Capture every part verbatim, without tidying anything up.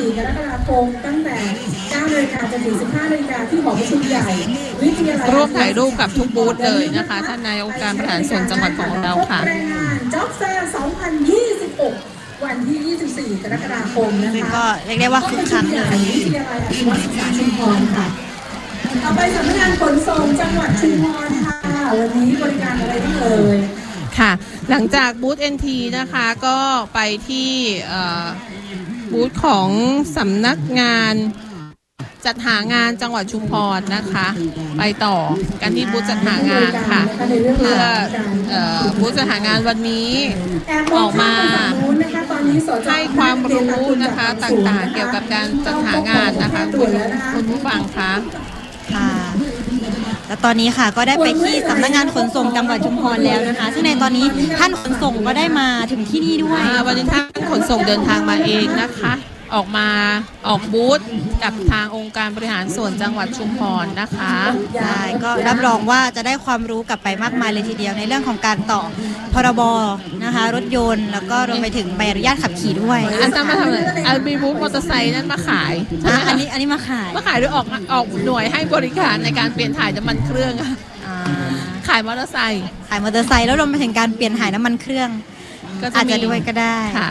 สี่ กรกฎาคมตั้งแต่ เก้า นาฬิกาจนถึง สิบห้า นาฬิกาที่หอประชุมใหญ่วิทยาลัยร่วมถ่ายรูปกับทุกบูธเลยนะคะท่านนายกองค์การบริหารส่วนจังหวัดของเราค่ะแรงงานจ็อบแฟร์สองพันยี่สิบหกวันที่ ยี่สิบสี่ กรกฎาคมนะคะก็เรียกได้ว่าคึกคักเลยวิทยาลัยอาชีวศึกษาชุมพรค่ะต่อไปสำนักงานขนส่งจังหวัดชุมพรค่ะวันนี้บริการอะไรบ้างเอ่ยค่ะหลังจากบูธ เอ็น ที นะคะก็ไปที่บูธของสำนักงานจัดหางานจังหวัดชุมพรนะคะไปต่อกันที่บูธจัดหางานค่ะเพื่อบูธจัดหางานวันนี้ออกมาให้ความรู้นะคะต่างๆเกี่ยวกับการจัดหางานนะคะคุณคุณผู้ฟังคะค่ะแล้วตอนนี้ค่ะก็ได้ไปที่สำนักงานขนส่งจังหวัดชุมพรแล้วนะคะซึ่งในตอนนี้ท่านขนส่งก็ได้มาถึงที่นี่ด้วยวันนี้ท่านขนส่งเดินทางมาเองนะคะออกมาออกบูธกับทางองค์การบริหารส่วนจังหวัดชุมพรนะคะใช่ก็รับรองว่าจะได้ความรู้กลับไปมากมายเลยทีเดียวในเรื่องของการต่อพรบนะคะรถยนต์แล้วก็รวมไปถึงใบอนุญาตขับขี่ด้วยอันนั้นมาทำอะไรอันมีบูธมอเตอร์ไซค์นั่นมาขายอันนี้อันนี้มาขายมาขายด้วยออกออกหน่วยให้บริการในการเปลี่ยนถ่ายน้ำมันเครื่องขายมอเตอร์ไซค์ขายมอเตอร์ไซค์แล้วรวมไปถึงการเปลี่ยนถ่ายน้ำมันเครื่องอาจจะด้วยก็ได้ค่ะ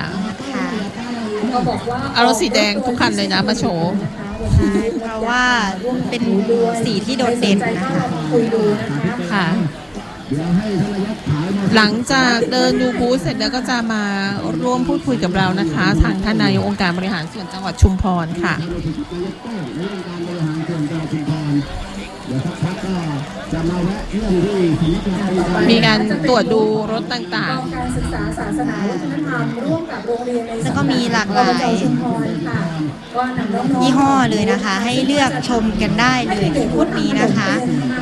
เอารถสีแดงทุกคันเลยนะมาโชว์เพราะว่าเป็นสีที่โดดเด่นนะคะค่ะหลังจากเดินดูบูธเสร็จแล้วก็จะมาร่วมพูดคุยกับเรานะคะทางท่านนายกองค์การบริหารส่วนจังหวัดชุมพรค่ะมีการตรวจดูรถต่างๆการศึกษาศาสนาวัฒนธรรมร่วมกับโรงเรียนในแล้วก็มีหลากหลายยี่ห้อเลยนะคะให้เลือกชมกันได้เลยที่บูธนี้นะคะ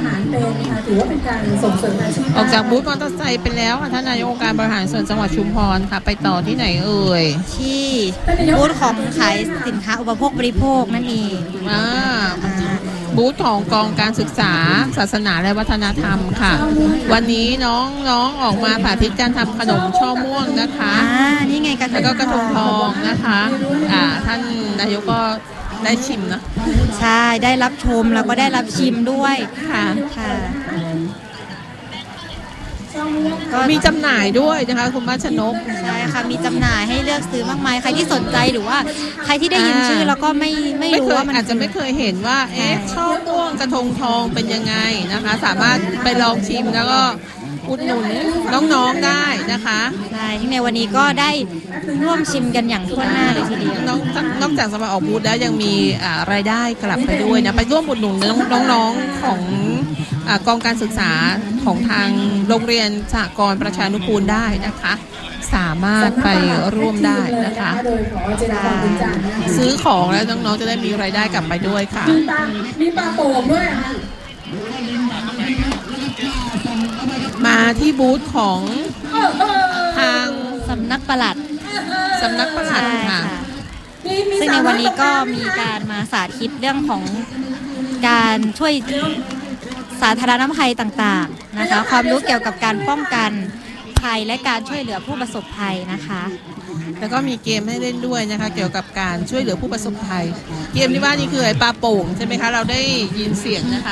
ออกจากบูธมอเตอร์ไซค์ไปแล้วท่านนายกองค์การบริหารส่วนจังหวัดชุมพรค่ะไปต่อที่ไหนเอ่ยที่บูธของขายสินค้าอุปโภคบริโภคนั่นเองอ่าบูธของกองการศึกษาศาสนาและวัฒนธรรมค่ะวันนี้น้องน้องออกมาสาธิตการทำขนมช่อม่วงนะคะอ่านี่ไงกระทงแล้วก็กระทงทองนะคะอ่าท่านนายกก็ได้ชิมนะใช่ได้รับชมแล้วก็ได้รับชิมด้วยค่ะค่ะมีจำหน่ายด้วยนะคะคุณมาชนกใช่ค่ะมีจำหน่ายให้เลือกซื้อมากมายใครที่สนใจหรือว่าใครที่ได้ยินชื่อแล้วก็ไม่ไม่รู้ว่ามันอาจจะไม่เคยเห็นว่าเอ๊ะช่อม่วงกระทงทองเป็นยังไงนะคะสามารถไปลองชิมแล้วก็อุดหนุนน้องๆได้นะคะใช่ที่ในวันนี้ก็ได้ร่วมชิมกันอย่างทั่วหน้าเลยทีเดียวนอกนอกจากจะมาออกบูธแล้วยังมีรายได้กลับไปด้วยนะไปร่วมอุดหนุนน้องๆของกองการศึกษาของทางโรงเรียนสหกรณ์ประชานุกูลได้นะคะสามารถไปร่วมได้นะคะซื้อของแล้วน้องๆจะได้มีรายได้กลับไปด้วยค่ะมีปลาโป่งด้วยมาที่บูธของทางสำนักปลัดสำนักปลัดค่ะซึ่งในวันนี้ก็มีการมาสาธิตเรื่องของการช่วยสาธารณภัยต่างๆนะคะความรู้เกี่ยวกับการป้องกันภัยและการช่วยเหลือผู้ประสบภัยนะคะแล้วก็มีเกมให้เล่นด้วยนะคะเกี่ยวกับการช่วยเหลือผู้ประสบภัยเกมที่ว่านี่คือไอ้ปลาโป่งใช่ไหมคะเราได้ยินเสียงนะคะ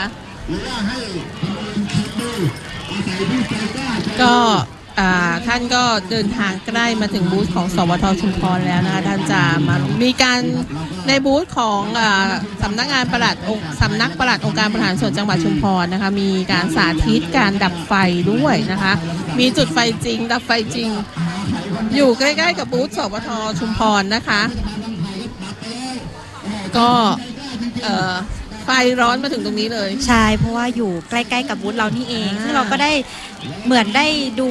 ก็ท่านก็เดินทางใกล้มาถึงบูธของสวทชุมพรแล้วนะคะท่านจะมามีการในบูธของสำนักงานปลัดสำนักปลัดองค์การบริหารส่วนจังหวัดชุมพรนะคะมีการสาธิตการดับไฟด้วยนะคะมีจุดไฟจริงดับไฟจริงอยู่ใกล้ๆกับบูธสวทชุมพรนะคะก็ไฟร้อนมาถึงตรงนี้เลยใช่เพราะว่าอยู่ใกล้ๆกับบูธเรานี่เองซึ่งเราก็ได้เหมือนได้ดู